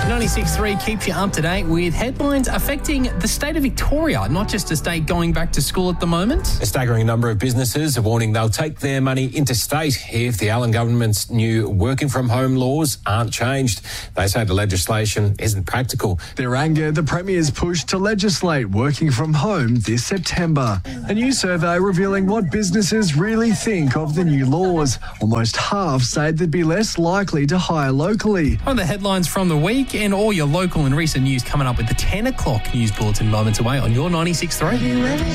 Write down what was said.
96.3 keeps you up to date with headlines affecting the state of Victoria, not just a state going back to school at the moment. A staggering number of businesses are warning they'll take their money interstate if the Allen government's new working from home laws aren't changed. They say the legislation isn't practical. Their anger, the Premier's push to legislate working from home this September. A new survey revealing what businesses really think of the new laws. Almost half say they'd be less likely to hire locally. On the headlines from the week and all your local and recent news coming up with the 10 o'clock news bulletin moments away on your 96.3.